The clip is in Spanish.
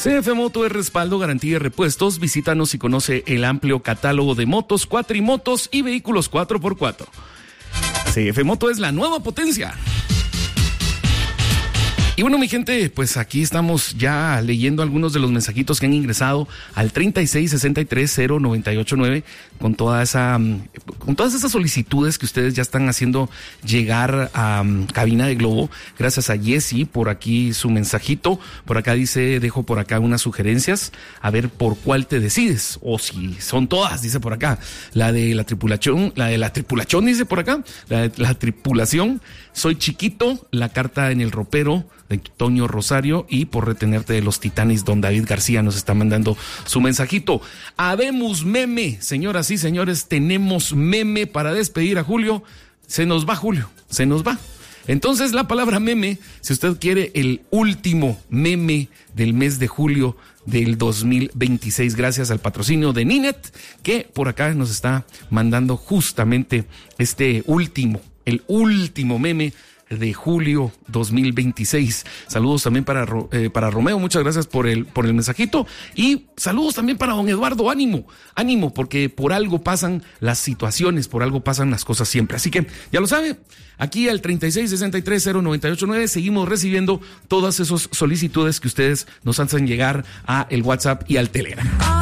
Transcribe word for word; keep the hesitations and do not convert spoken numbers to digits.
C F Moto es respaldo, garantía y repuestos. Visítanos y conoce el amplio catálogo de motos, cuatrimotos y vehículos cuatro por cuatro. C F Moto es la nueva potencia. Y bueno, mi gente, pues aquí estamos ya leyendo algunos de los mensajitos que han ingresado al treinta y seis sesenta y tres cero noventa y ocho nueve con toda esa, con todas esas solicitudes que ustedes ya están haciendo llegar a um, Cabina de Globo. Gracias a Jessy por aquí su mensajito. Por acá dice, dejo por acá unas sugerencias, a ver por cuál te decides, o si son todas, dice por acá. La de la tripulación, la de la tripulación dice por acá, la de la tripulación. Soy chiquito, la carta en el ropero de Toño Rosario, y por retenerte de los Titanes, don David García nos está mandando su mensajito. Habemos meme, señoras y señores, tenemos meme para despedir a Julio. Se nos va Julio, se nos va. Entonces la palabra meme, si usted quiere el último meme del mes de julio del dos mil veintiséis, gracias al patrocinio de Ninet, que por acá nos está mandando justamente este último, el último meme de julio dos mil veintiséis. Saludos también para, eh, para Romeo, muchas gracias por el, por el mensajito, y saludos también para don Eduardo, ánimo, ánimo, porque por algo pasan las situaciones, por algo pasan las cosas siempre, así que ya lo sabe, aquí al treinta y seis sesenta y tres cero noventa y ocho nueve seguimos recibiendo todas esas solicitudes que ustedes nos hacen llegar a el WhatsApp y al Telegram.